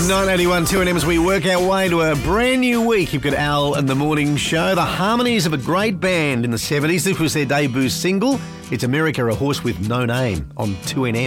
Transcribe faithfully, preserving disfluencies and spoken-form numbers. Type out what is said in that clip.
nine eighty-one two N M as we work our way to a brand new week. You've got Al and the Morning Show. The Harmonies of a great band in the seventies. This was their debut single. It's America, a Horse with No Name on two N M.